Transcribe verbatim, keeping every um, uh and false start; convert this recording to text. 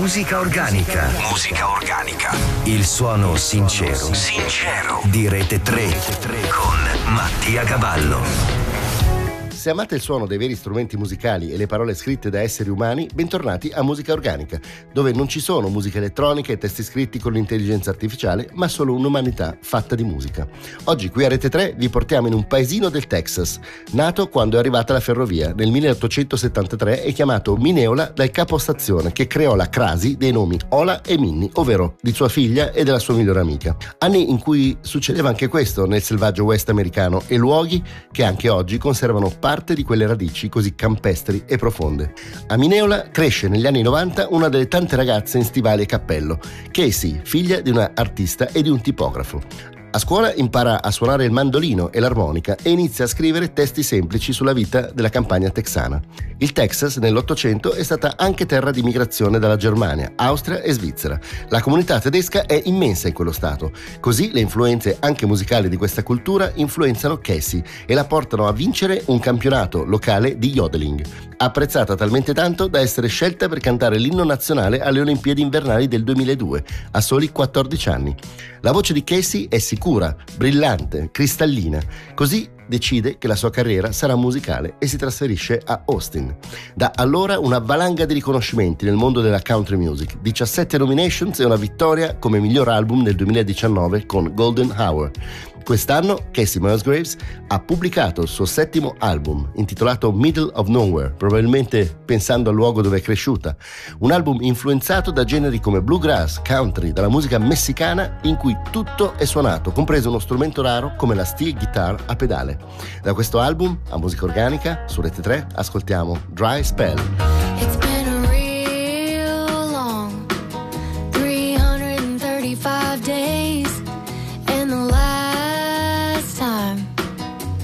Musica organica. Musica organica. Il suono sincero. Sincero. Di Rete tre con Mattia Cavallo. Se amate il suono dei veri strumenti musicali e le parole scritte da esseri umani, bentornati a Musica Organica, dove non ci sono musica elettronica e testi scritti con l'intelligenza artificiale, ma solo un'umanità fatta di musica. Oggi qui a Rete tre vi portiamo in un paesino del Texas, nato quando è arrivata la ferrovia nel milleottocentosettantatré e chiamato Mineola dal capostazione che creò la crasi dei nomi Ola e Minnie, ovvero di sua figlia e della sua migliore amica. Anni in cui succedeva anche questo nel selvaggio West americano e luoghi che anche oggi conservano parte di quelle radici così campestri e profonde. A Mineola cresce negli anni novanta una delle tante ragazze in stivali e cappello, Casey, figlia di una artista e di un tipografo. A scuola impara a suonare il mandolino e l'armonica e inizia a scrivere testi semplici sulla vita della campagna texana. Il Texas nell'Ottocento è stata anche terra di migrazione dalla Germania, Austria e Svizzera. La comunità tedesca è immensa in quello stato, così le influenze anche musicali di questa cultura influenzano Casey e la portano a vincere un campionato locale di yodeling, apprezzata talmente tanto da essere scelta per cantare l'inno nazionale alle Olimpiadi invernali del duemiladue, a soli quattordici anni. La voce di Casey è sicura, brillante, cristallina, così decide che la sua carriera sarà musicale e si trasferisce a Austin. Da allora una valanga di riconoscimenti nel mondo della country music, diciassette nominations e una vittoria come miglior album nel duemiladiciannove con Golden Hour. Quest'anno Casey Musgraves ha pubblicato il suo settimo album, intitolato Middle of Nowhere, probabilmente pensando al luogo dove è cresciuta. Un album influenzato da generi come bluegrass, country, dalla musica messicana, in cui tutto è suonato, compreso uno strumento raro come la steel guitar a pedale. Da questo album, a Musica Organica, su Rete tre, ascoltiamo Dry Spell.